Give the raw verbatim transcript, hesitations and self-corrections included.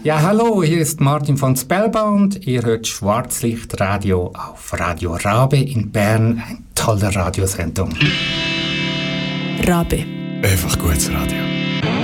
Ja, hallo, hier ist Martin von Spellbound. Ihr hört Schwarzlichtradio auf Radio Rabe in Bern. Eine tolle Radiosendung. Rabe. Einfach gutes Radio.